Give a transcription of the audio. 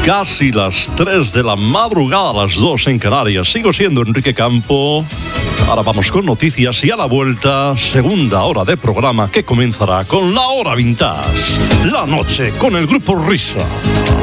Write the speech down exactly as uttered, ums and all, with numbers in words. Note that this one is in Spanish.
Casi las tres de la madrugada, las dos en Canarias. Sigo siendo Enrique Campo. Ahora vamos con noticias y a la vuelta, segunda hora de programa que comenzará con la hora vintage. La noche con el grupo Risa.